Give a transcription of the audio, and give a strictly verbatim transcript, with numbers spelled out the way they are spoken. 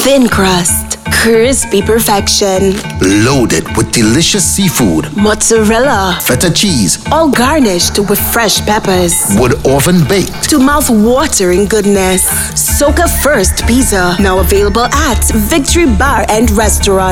Thin crust, crispy perfection. Loaded with delicious seafood, Mozzarella, feta cheese, all garnished with fresh peppers. wood oven baked. To mouth-watering goodness. Soca First Pizza, now available at Victory Bar and Restaurant.